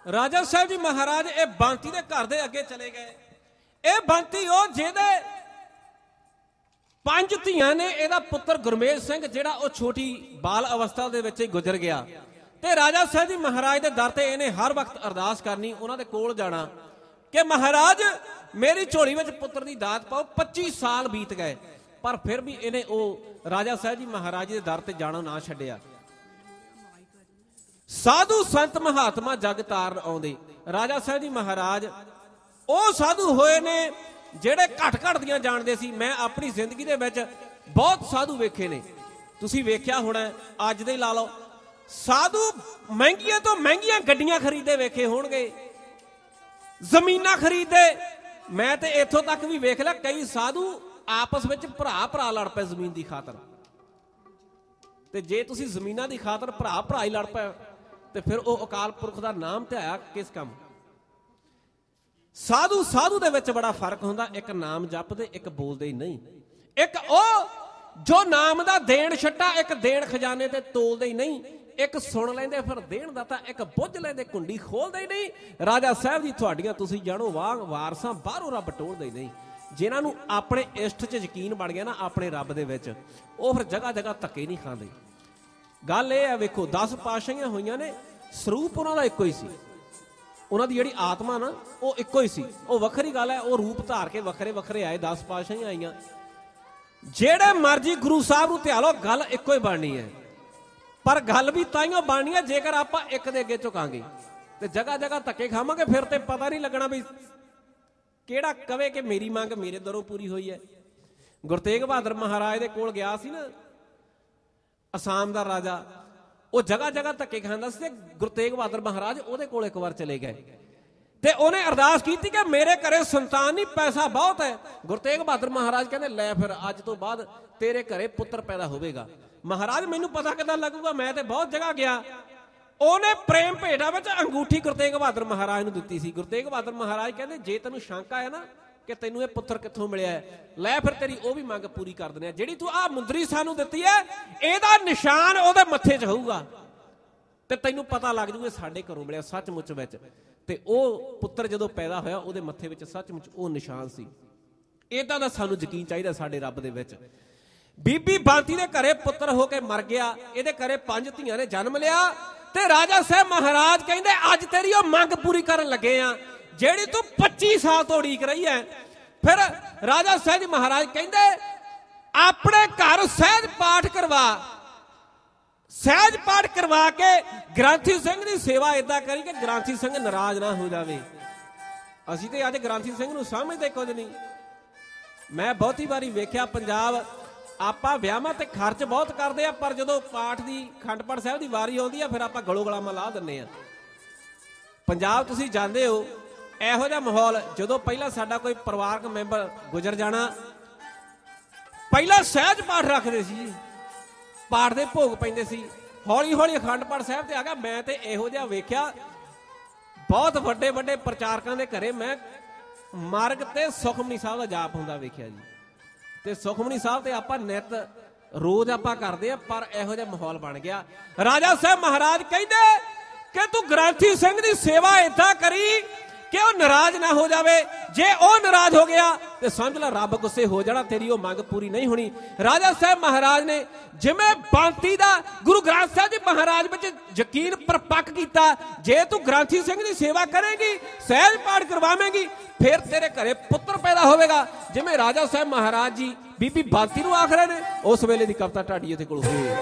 ਰਾਜਾ ਸਾਹਿਬ ਜੀ ਮਹਾਰਾਜ ਇਹ ਬੰਤੀ ਦੇ ਘਰ ਦੇ ਅੱਗੇ ਚਲੇ ਗਏ। ਇਹ ਬੰਤੀ ਉਹ ਜਿਹਦੇ 5 ਧੀਆਂ ਨੇ। ਇਹਦਾ ਪੁੱਤਰ ਗੁਰਮੇਜ ਸਿੰਘ ਜਿਹੜਾ ਉਹ ਛੋਟੀ ਬਾਲ ਅਵਸਥਾ ਦੇ ਵਿੱਚ ਹੀ ਗੁਜ਼ਰ ਗਿਆ। ਤੇ ਰਾਜਾ ਸਾਹਿਬ ਜੀ ਮਹਾਰਾਜ ਦੇ ਦਰ ਤੇ ਇਹਨੇ ਹਰ ਵਕਤ ਅਰਦਾਸ ਕਰਨੀ, ਉਹਨਾਂ ਦੇ ਕੋਲ ਜਾਣਾ ਕਿ ਮਹਾਰਾਜ ਮੇਰੀ ਝੋਲੀ ਵਿੱਚ ਪੁੱਤਰ ਦੀ ਦਾਤ ਪਾਓ। 25 ਸਾਲ ਬੀਤ ਗਏ ਪਰ ਫਿਰ ਵੀ ਇਹਨੇ ਉਹ ਰਾਜਾ ਸਾਹਿਬ ਜੀ ਮਹਾਰਾਜ ਦੇ ਦਰ ਤੇ ਜਾਣਾ ਨਾ ਛੱਡਿਆ। ਸਾਧੂ ਸੰਤ ਮਹਾਤਮਾ ਜਗ ਤਾਰਨ ਆਉਂਦੇ। ਰਾਜਾ ਸਾਹਿਬ ਜੀ ਮਹਾਰਾਜ ਉਹ ਸਾਧੂ ਹੋਏ ਨੇ ਜਿਹੜੇ ਘਟ ਦੀਆਂ ਜਾਣਦੇ ਸੀ। ਮੈਂ ਆਪਣੀ ਜ਼ਿੰਦਗੀ ਦੇ ਵਿੱਚ ਬਹੁਤ ਸਾਧੂ ਵੇਖੇ ਨੇ, ਤੁਸੀਂ ਵੇਖਿਆ ਹੋਣਾ। ਅੱਜ ਦੇ ਲਾ ਲਓ ਸਾਧੂ ਮਹਿੰਗੀਆਂ ਤੋਂ ਮਹਿੰਗੀਆਂ ਗੱਡੀਆਂ ਖਰੀਦੇ ਵੇਖੇ ਹੋਣਗੇ, ਜ਼ਮੀਨਾਂ ਖਰੀਦੇ। ਮੈਂ ਤੇ ਇੱਥੋਂ ਤੱਕ ਵੀ ਵੇਖ ਲਿਆ ਕਈ ਸਾਧੂ ਆਪਸ ਵਿੱਚ ਭਰਾ ਲੜ ਪਏ ਜ਼ਮੀਨ ਦੀ ਖਾਤਰ। ਤੇ ਜੇ ਤੁਸੀਂ ਜ਼ਮੀਨਾਂ ਦੀ ਖਾਤਰ ਭਰਾ ਹੀ ਲੜ ਪਏ ਤੇ ਫਿਰ ਉਹ ਅਕਾਲ ਪੁਰਖ ਦਾ ਨਾਮ ਧਿਆਇਆ ਕਿਸ ਕੰਮ? ਸਾਧੂ ਦੇ ਵਿੱਚ ਬੜਾ ਫਰਕ ਹੁੰਦਾ। ਇੱਕ ਨਾਮ ਜਪਦੇ, ਇੱਕ ਬੋਲਦੇ ਹੀ ਨਹੀਂ। ਇੱਕ ਉਹ ਜੋ ਨਾਮ ਦਾ ਦੇਣ ਛੱਟਾ, ਇੱਕ ਦੇਣ ਖਜ਼ਾਨੇ ਤੇ ਤੋਲਦੇ ਹੀ ਨਹੀਂ। ਇੱਕ ਸੁਣ ਲੈਂਦੇ ਫਿਰ ਦੇਣ ਦਾ ਤਾਂ, ਇੱਕ ਬੁੱਝ ਲੈਂਦੇ ਕੁੰਡੀ ਖੋਲਦੇ ਹੀ ਨਹੀਂ। ਰਾਜਾ ਸਾਹਿਬ ਜੀ ਤੁਹਾਡੀਆਂ ਤੁਸੀਂ ਜਾਣੋ ਵਾਰਸਾਂ ਬਾਹਰੋਂ ਰੱਬ ਟੋਲਦੇ ਹੀ ਨਹੀਂ। ਜਿਨ੍ਹਾਂ ਨੂੰ ਆਪਣੇ ਇਸ਼ਟ 'ਚ ਯਕੀਨ ਬਣ ਗਿਆ ਨਾ, ਆਪਣੇ ਰੱਬ ਦੇ ਵਿੱਚ, ਉਹ ਫਿਰ ਜਗ੍ਹਾ ਧੱਕੇ ਨਹੀਂ ਖਾਂਦੇ। ਗੱਲ ਇਹ ਹੈ, ਵੇਖੋ 10 ਪਾਤਸ਼ਾਹੀਆਂ ਹੋਈਆਂ ਨੇ, ਸਰੂਪ ਉਹਨਾਂ ਦਾ ਇੱਕੋ ਹੀ ਸੀ। ਉਹਨਾਂ ਦੀ ਜਿਹੜੀ ਆਤਮਾ ਨਾ ਉਹ ਇੱਕੋ ਹੀ ਸੀ। ਉਹ ਵੱਖਰੀ ਗੱਲ ਹੈ, ਉਹ ਰੂਪ ਧਾਰ ਕੇ ਵੱਖਰੇ ਆਏ। 10 ਪਾਤਸ਼ਾਹੀਆਂ ਆਈਆਂ, ਜਿਹੜੇ ਮਰਜੀ ਗੁਰੂ ਸਾਹਿਬ ਨੂੰ ਧਿਆ ਲਓ, ਗੱਲ ਇੱਕੋ ਹੀ ਬਣਨੀ ਹੈ। ਪਰ ਗੱਲ ਵੀ ਤਾਈਓ ਬਣਨੀ ਹੈ ਜੇਕਰ ਆਪਾਂ ਇੱਕ ਦੇ ਅੱਗੇ ਝੁਕਾਂਗੇ ਤੇ ਜਗ੍ਹਾ ਧੱਕੇ ਖਾਵਾਂਗੇ। ਫਿਰ ਤੇ ਪਤਾ ਨਹੀਂ ਲੱਗਣਾ ਵੀ ਕਿਹੜਾ ਕਵੇ ਕਿ ਮੇਰੀ ਮੰਗ ਮੇਰੇ ਦਰੋਂ ਪੂਰੀ ਹੋਈ ਹੈ। ਗੁਰੂ ਤੇਗ ਬਹਾਦਰ ਮਹਾਰਾਜ ਦੇ ਕੋਲ ਗਿਆ ਸੀ ਨਾ ਅਸਾਮ ਦਾ ਰਾਜਾ, ਉਹ ਜਗ੍ਹਾ ਧੱਕੇ ਖਾਂਦਾ ਸੀ। ਤੇ ਗੁਰੂ ਤੇਗ ਬਹਾਦਰ ਮਹਾਰਾਜ ਉਹਦੇ ਕੋਲ ਇੱਕ ਵਾਰ ਚਲੇ ਗਏ ਤੇ ਉਹਨੇ ਅਰਦਾਸ ਕੀਤੀ ਕਿ ਮੇਰੇ ਘਰੇ ਸੰਤਾਨ ਨਹੀਂ, ਪੈਸਾ ਬਹੁਤ ਹੈ। ਗੁਰੂ ਤੇਗ ਬਹਾਦਰ ਮਹਾਰਾਜ ਕਹਿੰਦੇ ਲੈ ਫਿਰ ਅੱਜ ਤੋਂ ਬਾਅਦ ਤੇਰੇ ਘਰੇ ਪੁੱਤਰ ਪੈਦਾ ਹੋਵੇਗਾ। ਮਹਾਰਾਜ ਮੈਨੂੰ ਪਤਾ ਕਿੱਦਾਂ ਲੱਗੂਗਾ, ਮੈਂ ਤੇ ਬਹੁਤ ਜਗ੍ਹਾ ਗਿਆ। ਉਹਨੇ ਪ੍ਰੇਮ ਭੇਟਾ ਵਿੱਚ ਅੰਗੂਠੀ ਗੁਰੂ ਤੇਗ ਬਹਾਦਰ ਮਹਾਰਾਜ ਨੂੰ ਦਿੱਤੀ ਸੀ। ਗੁਰੂ ਤੇਗ ਬਹਾਦਰ ਮਹਾਰਾਜ ਕਹਿੰਦੇ ਜੇ ਤੈਨੂੰ ਸ਼ੰਕਾ ਹੈ ਨਾ ਕਿ ਤੈਨੂੰ ਇਹ ਪੁੱਤਰ ਕਿੱਥੋਂ ਮਿਲਿਆ ਹੈ, ਲੈ ਫਿਰ ਤੇਰੀ ਉਹ ਵੀ ਮੰਗ ਪੂਰੀ ਕਰ ਦਿੰਦੇ ਆ। ਜਿਹੜੀ ਤੂੰ ਆਹ ਮੁੰਦਰੀ ਸਾਨੂੰ ਦਿੱਤੀ ਹੈ, ਇਹਦਾ ਨਿਸ਼ਾਨ ਉਹਦੇ ਮੱਥੇ 'ਚ ਹੋਊਗਾ ਤੇ ਤੈਨੂੰ ਪਤਾ ਲੱਗ ਜੂਗਾ ਸਾਡੇ ਘਰੋਂ ਮਿਲਿਆ ਸੱਚਮੁੱਚ ਵਿੱਚ। ਤੇ ਉਹ ਪੁੱਤਰ ਜਦੋਂ ਪੈਦਾ ਹੋਇਆ ਉਹਦੇ ਮੱਥੇ ਵਿੱਚ ਸੱਚਮੁੱਚ ਉਹ ਨਿਸ਼ਾਨ ਸੀ। ਏਦਾਂ ਦਾ ਸਾਨੂੰ ਯਕੀਨ ਚਾਹੀਦਾ ਸਾਡੇ ਰੱਬ ਦੇ ਵਿੱਚ। ਬੀਬੀ ਬੰਤੀ ਦੇ ਘਰੇ ਪੁੱਤਰ ਹੋ ਕੇ ਮਰ ਗਿਆ। ਇਹਦੇ ਘਰੇ 5 ਧੀਆਂ ਨੇ ਜਨਮ ਲਿਆ ਤੇ ਰਾਜਾ ਸਾਹਿਬ ਮਹਾਰਾਜ ਕਹਿੰਦੇ ਅੱਜ ਤੇਰੀ ਉਹ ਮੰਗ ਪੂਰੀ ਕਰਨ ਲੱਗੇ ਆ ਜਿਹੜੀ ਤੂੰ 25 ਸਾਲ ਤੋਂ ਉਡੀਕ ਰਹੀ ਹੈ। ਫਿਰ ਰਾਜਾ ਸਾਹਿਬ ਜੀ ਮਹਾਰਾਜ ਕਹਿੰਦੇ ਆਪਣੇ ਘਰ ਸਹਿਜ ਪਾਠ ਕਰਵਾ ਕੇ ਗ੍ਰੰਥੀ ਸਿੰਘ ਦੀ ਸੇਵਾ ਏਦਾਂ ਕਰੀ ਕਿ ਗ੍ਰੰਥੀ ਸਿੰਘ ਨਾਰਾਜ਼ ਨਾ ਹੋ ਜਾਵੇ। ਅਸੀਂ ਤੇ ਅੱਜ ਗ੍ਰੰਥੀ ਸਿੰਘ ਨੂੰ ਸਮਝਦੇ ਕੁਝ ਨਹੀਂ। ਮੈਂ ਬਹੁਤੀ ਵਾਰੀ ਵੇਖਿਆ ਪੰਜਾਬ ਆਪਾਂ ਵਿਆਹਾਂ ਤੇ ਖਰਚ ਬਹੁਤ ਕਰਦੇ ਆ, ਪਰ ਜਦੋਂ ਪਾਠ ਦੀ ਅਖੰਡ ਪਾਠ ਸਾਹਿਬ ਦੀ ਵਾਰੀ ਆਉਂਦੀ ਆ ਫਿਰ ਆਪਾਂ ਗਲੋਂ ਗਲਾਮਾਂ ਲਾ ਦਿੰਦੇ ਆ। ਪੰਜਾਬ ਤੁਸੀਂ ਜਾਂਦੇ ਹੋ, ਇਹੋ ਜਿਹਾ ਮਾਹੌਲ ਜਦੋਂ ਪਹਿਲਾਂ ਸਾਡਾ ਕੋਈ ਪਰਿਵਾਰਕ ਮੈਂਬਰ ਗੁਜ਼ਰ ਜਾਣਾ, ਪਹਿਲਾਂ ਸਹਿਜ ਪਾਠ ਰੱਖਦੇ ਸੀ, ਪਾਠ ਦੇ ਭੋਗ ਪੈਂਦੇ ਸੀ। ਹੌਲੀ ਅਖੰਡ ਪਾਠ ਸਾਹਿਬ ਤੇ ਆ ਗਿਆ। ਮੈਂ ਤੇ ਇਹੋ ਜਿਹਾ ਵੇਖਿਆ ਬਹੁਤ ਵੱਡੇ ਪ੍ਰਚਾਰਕਾਂ ਦੇ ਘਰੇ ਮੈਂ ਮਾਰਗ ਤੇ ਸੁਖਮਨੀ ਸਾਹਿਬ ਦਾ ਜਾਪ ਹੁੰਦਾ ਵੇਖਿਆ ਜੀ। ਤੇ ਸੁਖਮਨੀ ਸਾਹਿਬ ਤੇ ਆਪਾਂ ਨਿਤ ਰੋਜ਼ ਆਪਾਂ ਕਰਦੇ ਆ, ਪਰ ਇਹੋ ਜਿਹਾ ਮਾਹੌਲ ਬਣ ਗਿਆ। ਰਾਜਾ ਸਾਹਿਬ ਮਹਾਰਾਜ ਕਹਿੰਦੇ ਕਿ ਤੂੰ ਗ੍ਰੰਥੀ ਸਿੰਘ ਦੀ ਸੇਵਾ ਏਦਾਂ ਕਰੀ ਕਿ ਉਹ ਨਾਰਾਜ਼ ਨਾ ਹੋ ਜਾਵੇ। ਜੇ ਉਹ ਨਾਰਾਜ਼ ਹੋ ਗਿਆ ਤੇ ਸਮਝ ਲੈ ਰੱਬ ਗੁੱਸੇ ਹੋ ਜਾਣਾ, ਤੇਰੀ ਉਹ ਮੰਗ ਪੂਰੀ ਨਹੀਂ ਹੋਣੀ। ਰਾਜਾ ਸਾਹਿਬ ਮਹਾਰਾਜ ਨੇ ਜਿਵੇਂ ਬੰਤੀ ਦਾ ਗੁਰੂ ਗ੍ਰੰਥ ਸਾਹਿਬ ਜੀ ਮਹਾਰਾਜ ਵਿੱਚ ਯਕੀਨ ਪਰਪੱਕ ਕੀਤਾ, ਜੇ ਤੂੰ ਗ੍ਰੰਥੀ ਸਿੰਘ ਦੀ ਸੇਵਾ ਕਰੇਗੀ, ਸਹਿਜ ਪਾਠ ਕਰਵਾਵੇਂਗੀ, ਫਿਰ ਤੇਰੇ ਘਰੇ ਪੁੱਤਰ ਪੈਦਾ ਹੋਵੇਗਾ। ਜਿਵੇਂ ਰਾਜਾ ਸਾਹਿਬ ਮਹਾਰਾਜ ਜੀ ਬੀਬੀ ਬੰਤੀ ਨੂੰ ਆਖ ਰਹੇ ਨੇ, ਉਸ ਵੇਲੇ ਦੀ ਕਵਿਤਾ ਢਾਡੀ ਇਹਦੇ ਕੋਲ ਹੋਈ।